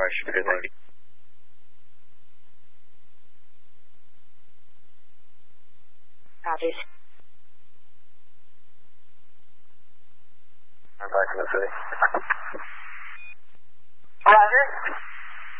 right, should be good. Thank you. Copy. I'm back in the city.